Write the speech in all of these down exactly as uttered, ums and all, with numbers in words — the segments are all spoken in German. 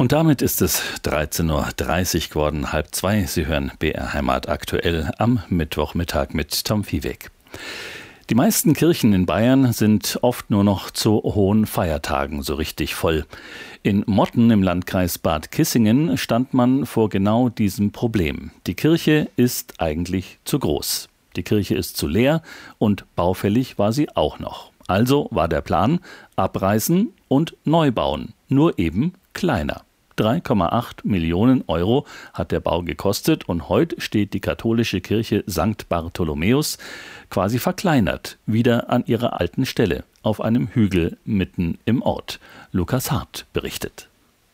Und damit ist es dreizehn Uhr dreißig geworden, halb zwei. Sie hören B R Heimat aktuell am Mittwochmittag mit Tom Viehweg. Die meisten Kirchen in Bayern sind oft nur noch zu hohen Feiertagen so richtig voll. In Motten im Landkreis Bad Kissingen stand man vor genau diesem Problem. Die Kirche ist eigentlich zu groß. Die Kirche ist zu leer und baufällig war sie auch noch. Also war der Plan, abreißen und neu bauen, nur eben kleiner. drei Komma acht Millionen Euro hat der Bau gekostet und heute steht die katholische Kirche Sankt Bartholomäus quasi verkleinert, wieder an ihrer alten Stelle, auf einem Hügel mitten im Ort. Lukas Hart berichtet.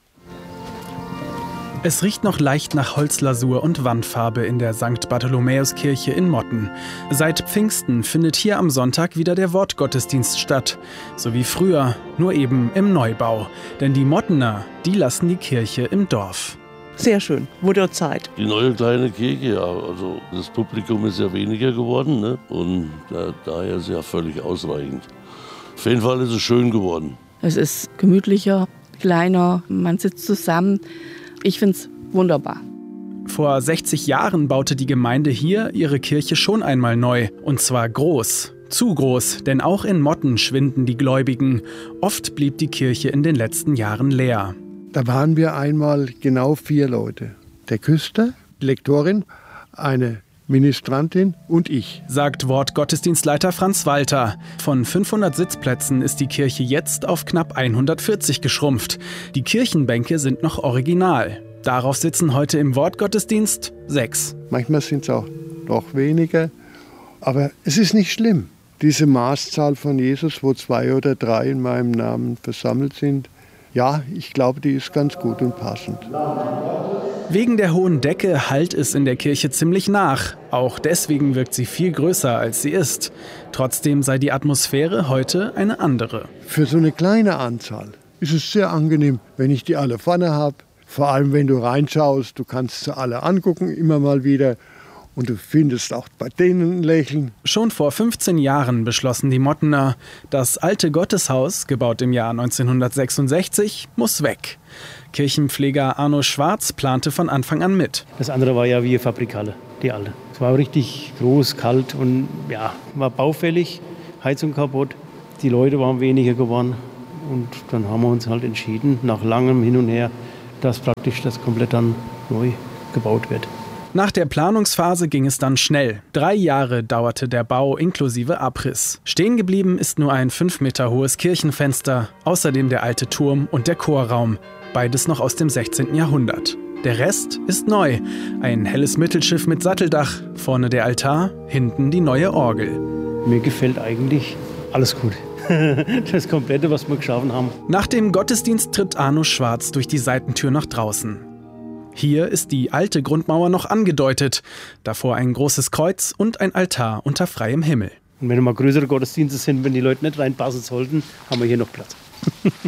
Es riecht noch leicht nach Holzlasur und Wandfarbe in der Sankt Bartholomäuskirche in Motten. Seit Pfingsten findet hier am Sonntag wieder der Wortgottesdienst statt. So wie früher, nur eben im Neubau. Denn die Mottener, die lassen die Kirche im Dorf. Sehr schön, wurde Zeit. Die neue kleine Kirche, ja, also das Publikum ist ja weniger geworden, ne? Und äh, daher ist ja völlig ausreichend. Auf jeden Fall ist es schön geworden. Es ist gemütlicher, kleiner, man sitzt zusammen. Ich finde es wunderbar. Vor sechzig Jahren baute die Gemeinde hier ihre Kirche schon einmal neu. Und zwar groß. Zu groß, denn auch in Motten schwinden die Gläubigen. Oft blieb die Kirche in den letzten Jahren leer. Da waren wir einmal genau vier Leute. Der Küster, die Lektorin, eine Ministrantin und ich. Sagt Wortgottesdienstleiter Franz Walter. Von fünfhundert Sitzplätzen ist die Kirche jetzt auf knapp hundertvierzig geschrumpft. Die Kirchenbänke sind noch original. Darauf sitzen heute im Wortgottesdienst sechs. Manchmal sind es auch noch weniger. Aber es ist nicht schlimm. Diese Maßzahl von Jesus, wo zwei oder drei in meinem Namen versammelt sind, ja, ich glaube, die ist ganz gut und passend. Wegen der hohen Decke hallt es in der Kirche ziemlich nach. Auch deswegen wirkt sie viel größer, als sie ist. Trotzdem sei die Atmosphäre heute eine andere. Für so eine kleine Anzahl ist es sehr angenehm, wenn ich die alle vorne habe. Vor allem, wenn du reinschaust, du kannst sie alle angucken, immer mal wieder. Und du findest auch bei denen ein Lächeln. Schon vor fünfzehn Jahren beschlossen die Mottener, das alte Gotteshaus, gebaut im Jahr neunzehnhundertsechsundsechzig, muss weg. Kirchenpfleger Arno Schwarz plante von Anfang an mit. Das andere war ja wie eine Fabrikhalle, die alte. Es war richtig groß, kalt und ja, war baufällig, Heizung kaputt. Die Leute waren weniger geworden und dann haben wir uns halt entschieden, nach langem Hin und Her, dass praktisch das komplett dann neu gebaut wird. Nach der Planungsphase ging es dann schnell. Drei Jahre dauerte der Bau inklusive Abriss. Stehen geblieben ist nur ein fünf Meter hohes Kirchenfenster, außerdem der alte Turm und der Chorraum, beides noch aus dem sechzehnten Jahrhundert. Der Rest ist neu. Ein helles Mittelschiff mit Satteldach, vorne der Altar, hinten die neue Orgel. Mir gefällt eigentlich alles gut. Das Komplette, was wir geschaffen haben. Nach dem Gottesdienst tritt Arno Schwarz durch die Seitentür nach draußen. Hier ist die alte Grundmauer noch angedeutet. Davor ein großes Kreuz und ein Altar unter freiem Himmel. Und wenn mal größere Gottesdienste sind, wenn die Leute nicht reinpassen sollten, haben wir hier noch Platz.